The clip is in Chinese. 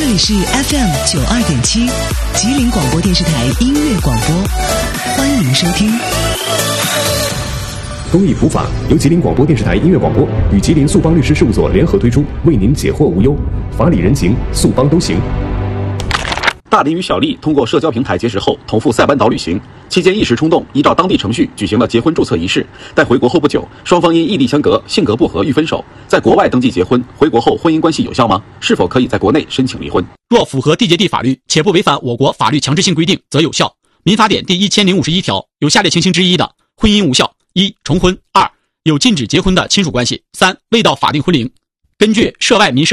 这里是 FM92.7 吉林广播电视台音乐广播，欢迎收听。 公益普法由吉林广播电视台音乐广播与吉林速邦律师事务所联合推出，为您解惑无忧，法理人情，速邦都行。 大林与小丽通过社交平台结识后，同赴塞班岛旅行，期间一时冲动，依照当地程序举行了结婚注册仪式。但回国后不久，双方因异地相隔、性格不合欲分手。在国外登记结婚，回国后婚姻关系有效吗？是否可以在国内申请离婚？ 若符合缔结地法律，且不违反我国法律强制性规定，则有效。民法典第1051条有下列情形之一的，婚姻无效：一、重婚；二、有禁止结婚的亲属关系；三、未到法定婚龄。根据涉外民事